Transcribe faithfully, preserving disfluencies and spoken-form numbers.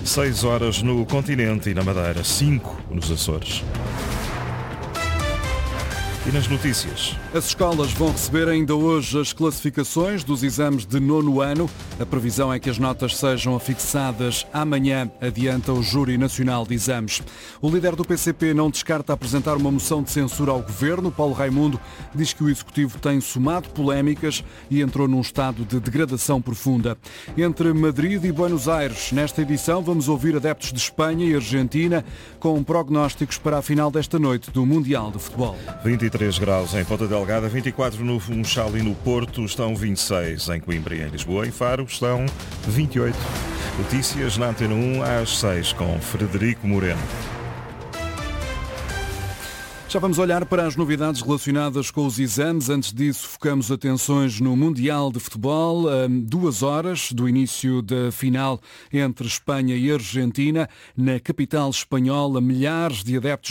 seis horas no continente e na Madeira, cinco nos Açores. E nas notícias? As escolas vão receber ainda hoje as classificações dos exames de nono ano. A previsão é que as notas sejam afixadas amanhã, adianta o Júri Nacional de Exames. O líder do P C P não descarta apresentar uma moção de censura ao governo. Paulo Raimundo diz que o Executivo tem somado polémicas e entrou num estado de degradação profunda. Entre Madrid e Buenos Aires, nesta edição vamos ouvir adeptos de Espanha e Argentina com prognósticos para a final desta noite do Mundial de Futebol. vinte e três graus em Ponta Delgada, vinte e quatro no Funchal e no Porto, estão vinte e seis em Coimbra e em Lisboa. Em Faro estão vinte e oito. Notícias na Antena um às seis com Frederico Moreno. Já vamos olhar para as novidades relacionadas com os exames. Antes disso, focamos atenções no Mundial de Futebol. Duas horas do início da final entre Espanha e Argentina. Na capital espanhola, milhares de adeptos